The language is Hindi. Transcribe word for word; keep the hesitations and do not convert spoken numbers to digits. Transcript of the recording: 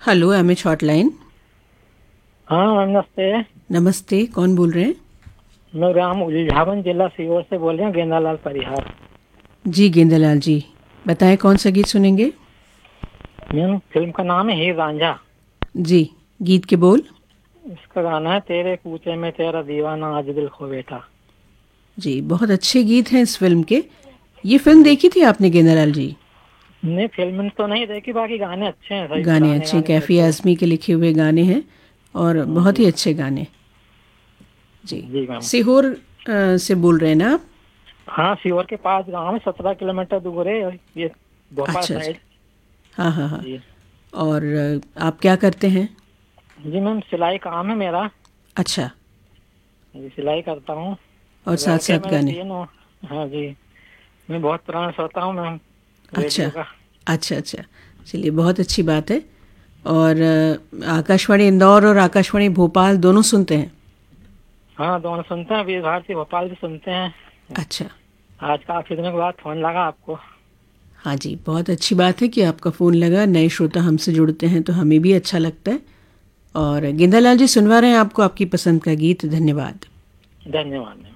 Hello, M H hotline. हाँ नमस्ते। नमस्ते, कौन बोल रहे हैं? मैं राम उलझावन जिला सीहोर से बोल रहे हैं, गेंदालाल परिहार। जी गेंदालाल जी, बताएं कौन सा गीत सुनेंगे? मैम फिल्म का नाम है हीर रांझा। जी, गीत के बोल। इसका गाना है तेरे कूचे में तेरा दीवाना आज दिल खो बैठा। जी, बहुत अच्छे गीत हैं इस फिल्म के। ये फिल्म जी देखी थी आपने गेंदालाल जी? नहीं, फिल्म तो नहीं देखी, बाकी गाने अच्छे हैं, सही गाने पुराने अच्छे, गाने तो कैफी अच्छे हैं। आजमी के लिखे हुए गाने हैं और बहुत जी ही अच्छे गाने। जी, जी मैम। सीहोर अ, से बोल रहे हैं ना आप? हाँ सीहोर के पास गाँव है, सत्रह किलोमीटर दूर है ये, भोपाल अच्छा अच्छा। साइड। हाँ हाँ हाँ। जी और अ, आप क्या करते हैं? जी मैम, सिलाई काम है मेरा। अच्छा। जी सिलाई करता हूँ। और साथ लड़के साथ मेरे गाने। तीन हो। हाँ जी, मैं बहुत पुराना श्रोता हूँ मैम, अच्छा रेडियो का। अच्छा अच्छा। चलिए, बहुत अच्छी बात है। और अ, आकाशवाणी इंदौर और आकाशवाणी भोपाल दोनों सुनते हैं? हाँ दोनों सुनते हैं, अभी भारती भोपाल भी सुनते हैं। अच्छा। आज काफी दिनों के बाद फोन लगा आपको। हाँ जी, बहुत अच्छी बात है कि आपका फ़ोन लगा। नए श्रोता हमसे जुड़ते हैं तो हमें भी अच्छा लगता है। और गेंदालाल जी सुनवा रहे हैं आपको आपकी पसंद का गीत। धन्यवाद। धन्यवाद मैम।